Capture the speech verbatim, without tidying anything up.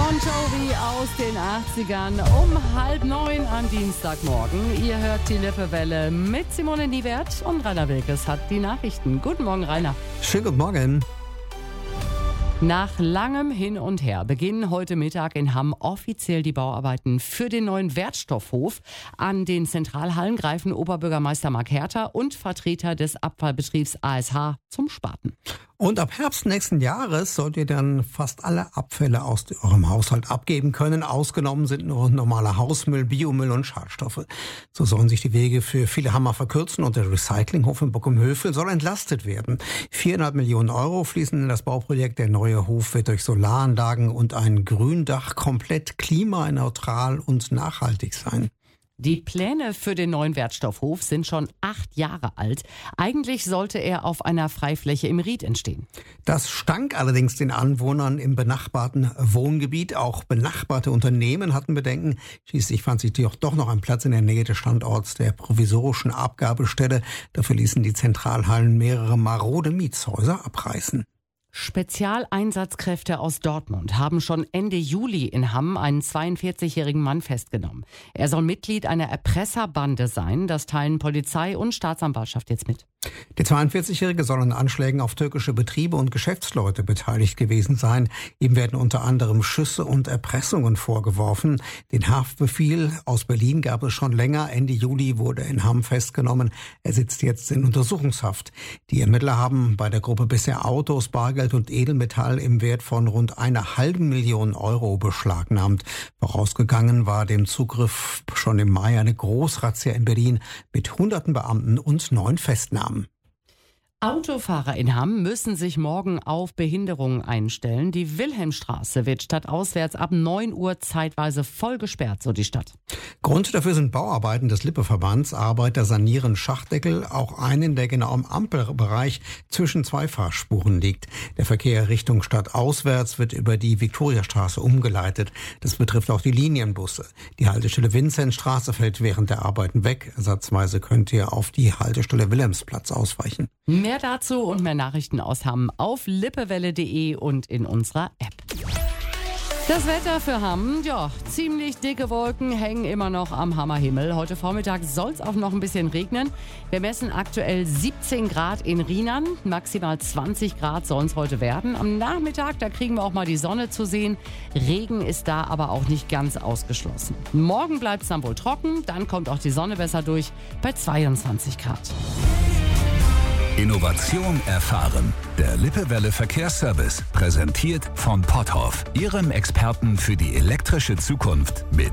Bon Jovi aus den achtzigern um halb neun am Dienstagmorgen. Ihr hört die Lippewelle mit Simone Niewert und Rainer Wilkes hat die Nachrichten. Guten Morgen, Rainer. Schönen guten Morgen. Nach langem Hin und Her beginnen heute Mittag in Hamm offiziell die Bauarbeiten für den neuen Wertstoffhof. An den Zentralhallen greifen Oberbürgermeister Marc Herter und Vertreter des Abfallbetriebs A S H zum Spaten. Und ab Herbst nächsten Jahres sollt ihr dann fast alle Abfälle aus eurem Haushalt abgeben können. Ausgenommen sind nur normaler Hausmüll, Biomüll und Schadstoffe. So sollen sich die Wege für viele Hammer verkürzen und der Recyclinghof in Bockum-Hövel soll entlastet werden. Viereinhalb Millionen Euro fließen in das Bauprojekt. Der neue Hof wird durch Solaranlagen und ein Gründach komplett klimaneutral und nachhaltig sein. Die Pläne für den neuen Wertstoffhof sind schon acht Jahre alt. Eigentlich sollte er auf einer Freifläche im Ried entstehen. Das stank allerdings den Anwohnern im benachbarten Wohngebiet. Auch benachbarte Unternehmen hatten Bedenken. Schließlich fand sich doch noch ein Platz in der Nähe des Standorts der provisorischen Abgabestelle. Dafür ließen die Zentralhallen mehrere marode Mietshäuser abreißen. Spezialeinsatzkräfte aus Dortmund haben schon Ende Juli in Hamm einen zweiundvierzigjährigen Mann festgenommen. Er soll Mitglied einer Erpresserbande sein. Das teilen Polizei und Staatsanwaltschaft jetzt mit. Der zweiundvierzigjährige soll an Anschlägen auf türkische Betriebe und Geschäftsleute beteiligt gewesen sein. Ihm werden unter anderem Schüsse und Erpressungen vorgeworfen. Den Haftbefehl aus Berlin gab es schon länger. Ende Juli wurde er in Hamm festgenommen. Er sitzt jetzt in Untersuchungshaft. Die Ermittler haben bei der Gruppe bisher Autos, Bargeld und Edelmetall im Wert von rund einer halben Million Euro beschlagnahmt. Vorausgegangen war dem Zugriff schon im Mai eine Großrazzia in Berlin mit hunderten Beamten und neun Festnahmen. Autofahrer in Hamm müssen sich morgen auf Behinderungen einstellen. Die Wilhelmstraße wird stadtauswärts ab neun Uhr zeitweise voll gesperrt, so die Stadt. Grund dafür sind Bauarbeiten des Lippe-Verbands. Arbeiter sanieren Schachdeckel, auch einen, der genau im Ampelbereich zwischen zwei Fahrspuren liegt. Der Verkehr Richtung stadtauswärts wird über die Viktoriastraße umgeleitet. Das betrifft auch die Linienbusse. Die Haltestelle Vinzenzstraße fällt während der Arbeiten weg. Ersatzweise könnt ihr auf die Haltestelle Wilhelmsplatz ausweichen. Mehr dazu und mehr Nachrichten aus Hamm auf lippewelle punkt de und in unserer App. Das Wetter für Hamm, ja, ziemlich dicke Wolken hängen immer noch am Hammerhimmel. Heute Vormittag soll es auch noch ein bisschen regnen. Wir messen aktuell siebzehn Grad in Rheinland, maximal zwanzig Grad sollen es heute werden. Am Nachmittag, da kriegen wir auch mal die Sonne zu sehen. Regen ist da aber auch nicht ganz ausgeschlossen. Morgen bleibt es dann wohl trocken, dann kommt auch die Sonne besser durch bei zweiundzwanzig Grad. Innovation erfahren. Der Lippewelle Verkehrsservice, präsentiert von Potthoff, Ihrem Experten für die elektrische Zukunft mit